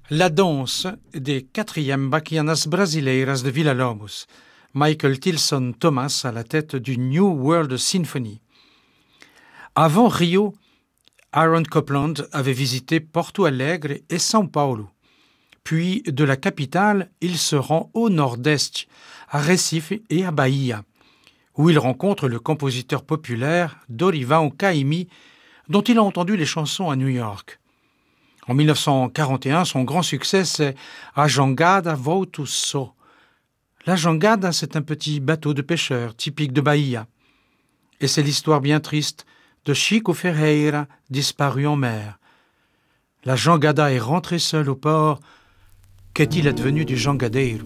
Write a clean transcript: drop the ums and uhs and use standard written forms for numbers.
La danse des 4e Baquianas Brasileiras de Villa-Lobos, Michael Tilson Thomas à la tête du New World Symphony. Avant Rio, Aaron Copland avait visité Porto Alegre et São Paulo. Puis, de la capitale, il se rend au nord-est, à Recife et à Bahia, où il rencontre le compositeur populaire Dorival Caymmi, dont il a entendu les chansons à New York. En 1941, son grand succès, c'est « A Jangada Volta Só ». La jangada, c'est un petit bateau de pêcheurs typique de Bahia. Et c'est l'histoire bien triste de Chico Ferreira, disparu en mer. La jangada est rentrée seule au port. Qu'est-il advenu du jangadeiro ?